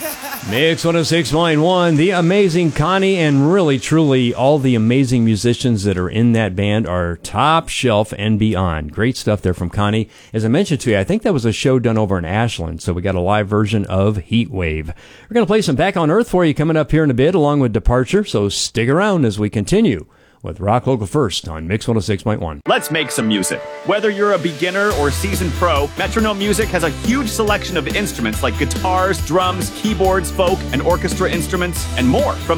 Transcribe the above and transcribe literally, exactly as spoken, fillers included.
Mix one oh six point one, the amazing Connie, and really, truly, all the amazing musicians that are in that band are top shelf and beyond. Great stuff there from Connie. As I mentioned to you, I think that was a show done over in Ashland, so we got a live version of Heat Wave. We're going to play some Back on Earth for you coming up here in a bit, along with Departure, so stick around as we continue with Rock Local First on Mix one oh six point one. Let's make some music. Whether you're a beginner or seasoned pro, Metronome Music has a huge selection of instruments like guitars, drums, keyboards, folk, and orchestra instruments, and more. From